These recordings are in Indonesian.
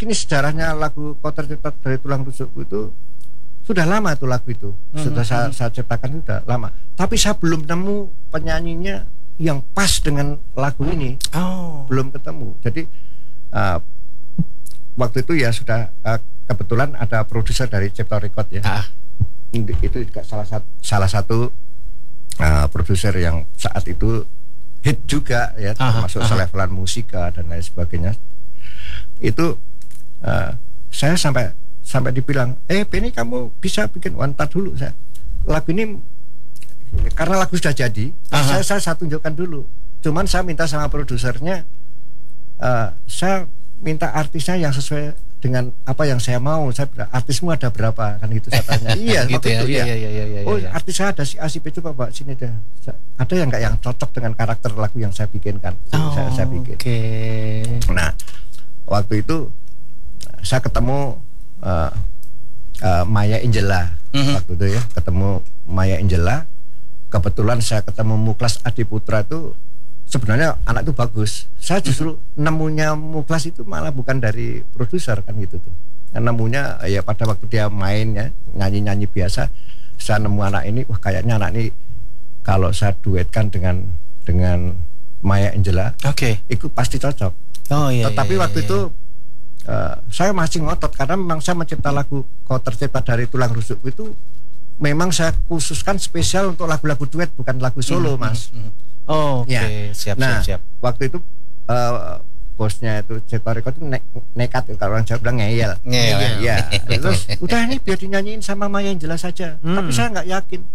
gini sejarahnya lagu Kau Tercipta Dari Tulang Rusukku itu sudah lama tuh lagu itu. Sudah saya ciptakan sudah lama. Tapi saya belum nemu penyanyinya yang pas dengan lagu ini. Belum ketemu. Jadi waktu itu ya sudah kebetulan ada produser dari Cipta Record ya. Itu juga salah satu produser yang saat itu hit juga ya, termasuk selevelan Musika dan lain sebagainya. Itu saya sampai dibilang, Benny kamu bisa bikin wanita dulu. Saya lagu ini karena lagu sudah jadi, saya tunjukkan dulu. Cuman saya minta sama produsernya, saya minta artisnya yang sesuai dengan apa yang saya mau. Saya bilang, artismu ada berapa? Kan gitu saya tanya. Iya, gitu ya. Iya. Oh, artis saya ada si A, si B, coba Pak sini deh. Ada yang nggak yang cocok dengan karakter lagu yang saya bikinkan? Saya bikin. Nah, waktu itu saya ketemu Maya Angela. Waktu itu ya, ketemu Maya Angela. Kebetulan saya ketemu Muklas Adiputra itu sebenarnya anak itu bagus. Saya justru nemunya Muklas itu malah bukan dari produser kan gitu tuh. Nemunya ya pada waktu dia main ya, nyanyi-nyanyi biasa. Saya nemu anak ini, wah kayaknya anak ini kalau saya duetkan dengan Maya Angela, itu pasti cocok. Tetapi waktu itu saya masih ngotot karena memang saya mencipta lagu Kau Tercipta Dari Tulang Rusukku itu memang saya khususkan spesial untuk lagu-lagu duet, bukan lagu solo, Mas. Siap. Waktu itu bosnya itu Cipta Record itu nekat, kalau orang Jawa bilang ngeyel. Ya. Terus udah nih biar dinyanyiin sama Maya Angela saja. Tapi saya nggak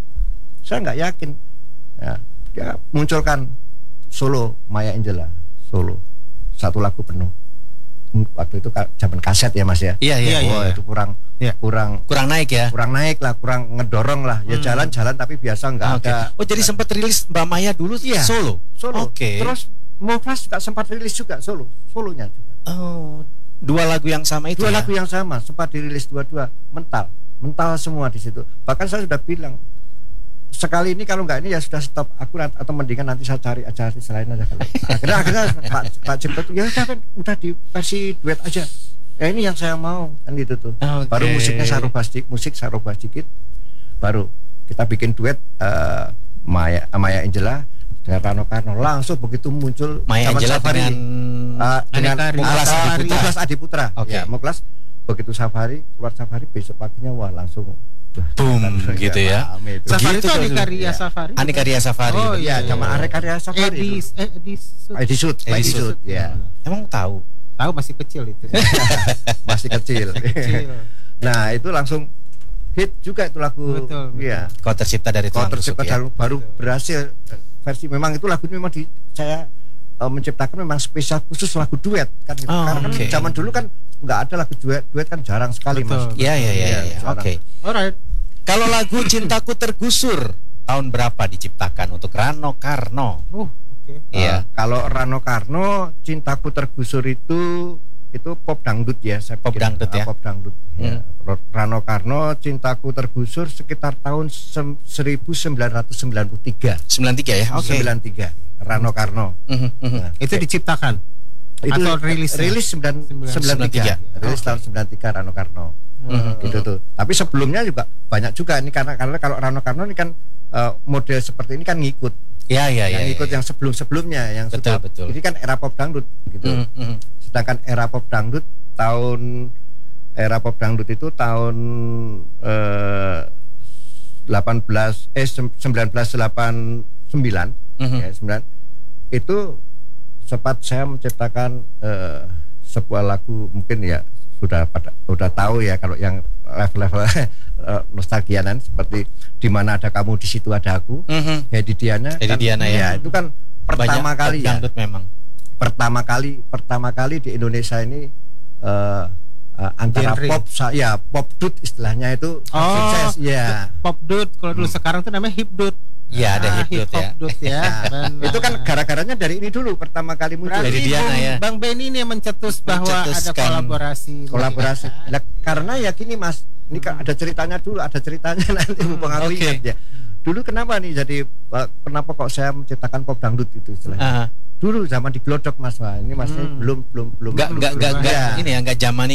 yakin. Ya, dia munculkan solo Maya Angela, solo satu lagu penuh. Waktu itu zaman kaset ya Mas ya. Iya. Itu kurang naik ya. Kurang naik lah, kurang ngedorong lah. Ya jalan-jalan tapi biasa nggak ada. Oh jadi sempat rilis Mbak Maya dulu solo. Terus Muklas juga sempat rilis juga solonya juga. Dua lagu yang sama itu. Dua lagu yang sama sempat dirilis dua-dua, mental semua di situ. Bahkan saya sudah bilang sekali ini kalau nggak ini ya sudah stop aku, atau mendingan nanti saya cari aja artis lain aja kalau. Akhirnya Pak Cipta tuh ya udah di versi duet aja. Ya ini yang saya mau kan gitu tuh. Baru musiknya saya rubah sedikit. Baru kita bikin duet Maya Angela dengan Rano Karno. Langsung begitu muncul Maya Angela Safari dengan Muklas Adiputra. Ya, Muklas begitu keluar Safari besok paginya wah langsung boom gitu ya. Safari itu Anika Ria Safari. Oh iya, sama Anika Ria Safari. Edisut. Ya. Emang tahu masih kecil itu. Masih kecil. Nah, itu langsung hit juga itu lagu. Betul. Iya. Kau Tercipta Dari Tulang Rusuk ya. Baru berhasil versi memang itu lagu memang saya menciptakan memang spesial khusus lagu duet kan gitu. Karena kan zaman dulu kan nggak ada lagu duet kan jarang sekali. Mas. Iya. Oke. Alright. Kalau lagu Cintaku Tergusur tahun berapa diciptakan untuk Rano Karno? Iya. Kalau Rano Karno Cintaku Tergusur itu pop dangdut ya, Pop dangdut. Ya, Rano Karno Cintaku Tergusur sekitar tahun 1993. 93 ya. 93 Rano Karno. Itu diciptakan. Itu atau rilis 93. Rilis tahun 93 Rano Karno. Gitu tuh. Tapi sebelumnya juga banyak juga ini karena kalau Rano Karno ini kan model seperti ini kan ngikut. Ngikut yang sebelumnya yang betul. Ini kan era pop dangdut gitu. Sedangkan era pop dangdut itu tahun 1989 ya, 9 itu sempat saya menciptakan sebuah lagu, mungkin ya sudah tahu ya kalau yang level-level nostalgianan seperti Di Mana Ada Kamu Di Situ Ada Aku, Hedi Diana ya. Itu kan pertama kali ya. Memang. Pertama kali di Indonesia ini antara genre. pop dut istilahnya itu sukses ya. Pop dut kalau dulu sekarang tuh namanya hip dut. Ya ada hip dut ya. Itu kan gara-garanya dari ini dulu pertama kali muncul. Dari Diana ya. Bang Benny ini yang mencetus bahwa ada kolaborasi. Nah, karena ya gini Mas, ini kan ada ceritanya nanti Bang ingat ya. Dulu kenapa nih kenapa kok saya menciptakan pop dangdut itu istilahnya. Dulu zaman di Glodok Mas, ini Masnya belum enggak ini ya enggak zaman